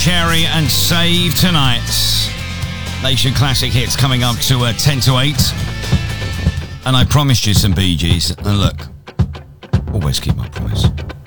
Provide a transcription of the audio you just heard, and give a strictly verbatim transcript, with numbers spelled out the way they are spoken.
Cherry and Save tonight. Nation Classic Hits coming up to uh, ten to eight. And I promised you some Bee Gees. And look, always keep my promise.